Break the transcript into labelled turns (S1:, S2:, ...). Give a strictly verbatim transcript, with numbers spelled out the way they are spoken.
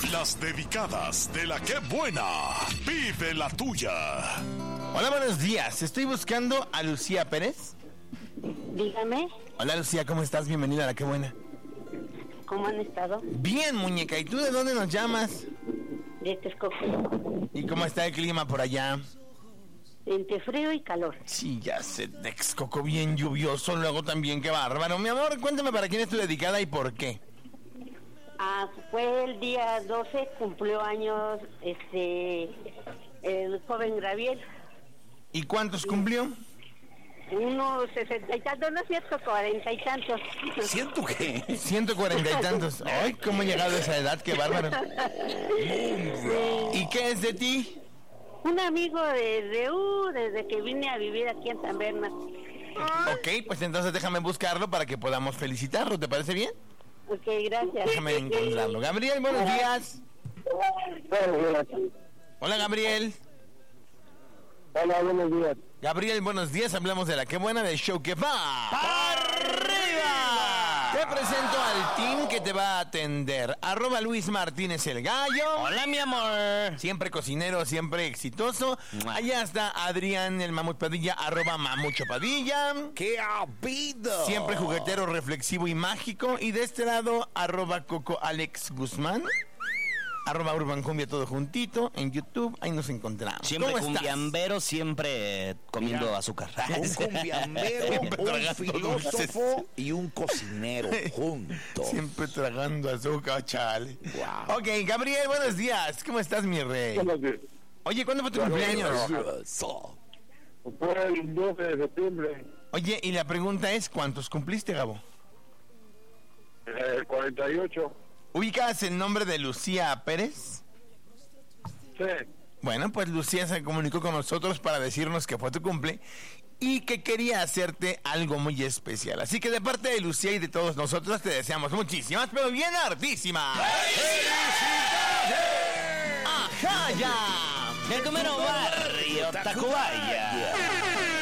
S1: Las dedicadas de la que buena. Vive la tuya.
S2: Hola, buenos días. Estoy buscando a Lucía Pérez.
S3: Dígame,
S2: Hola, Lucía, ¿cómo estás? Bienvenida a la que buena.
S3: ¿cómo han estado?
S2: Bien, muñeca. ¿Y tú de dónde nos llamas?
S3: De Texcoco.
S2: ¿Y cómo está el clima por allá?
S3: Entre frío y calor.
S2: Sí, ya sé, Texcoco bien lluvioso, luego también, qué bárbaro. Mi amor, cuéntame para quién es tu dedicada y por qué.
S3: Ah, fue el día doce, cumplió años este el joven Gabriel.
S2: ¿Y cuántos cumplió?
S3: Unos sesenta y tantos, no es cierto, cuarenta y tantos.
S4: ¿Siento qué?
S2: Ciento cuarenta y tantos. Ay, ¿cómo he llegado a esa edad? Qué bárbaro. ¿Y qué es de ti?
S3: Un amigo desde, uh, desde que vine a vivir aquí en San Bernardo.
S2: Ok, pues entonces déjame buscarlo para que podamos felicitarlo, ¿te parece bien?
S3: Ok, gracias.
S2: Déjame encontrarlo. Gabriel, buenos días. Hola, Gabriel.
S5: Hola, buenos días.
S2: Gabriel, buenos días. Hablamos de la que buena del show que va ¡para arriba! Te presento al team que te va a atender. Arroba Luis Martínez el Gallo.
S4: Hola, mi amor.
S2: Siempre cocinero, siempre exitoso. Allá está Adrián el Mamut Padilla, arroba Mamucho Padilla.
S4: ¡Qué habido!
S2: Siempre juguetero, reflexivo y mágico. Y de este lado, arroba Coco Alex Guzmán. Arroba Urban Cumbia, todo juntito, en YouTube, ahí nos encontramos.
S4: Siempre
S2: ¿Cómo estás?
S4: cumbiambero, siempre eh, comiendo
S5: Mira,
S4: azúcar.
S5: Un cumbiambero,
S2: Siempre
S5: un
S2: tragando
S5: filósofo
S2: dulces.
S5: y un cocinero juntos.
S2: Siempre tragando azúcar, chale.
S5: Wow.
S2: Ok, Gabriel, buenos días. ¿Cómo estás, mi rey?
S5: Buenos días.
S2: Oye, ¿cuándo fue tu cumpleaños?
S5: Fue el doce de septiembre,
S2: Oye, y la pregunta es, ¿cuántos cumpliste, Gabo?
S5: el cuarenta y ocho.
S2: ¿Ubicas el nombre de Lucía Pérez?
S5: Sí.
S2: Bueno, pues Lucía se comunicó con nosotros para decirnos que fue tu cumple y que quería hacerte algo muy especial. Así que de parte de Lucía y de todos nosotros te deseamos muchísimas, pero bien hartísimas. ¡Felicidades! ¡Ajá, ya!
S4: El número barrio Tacubaya.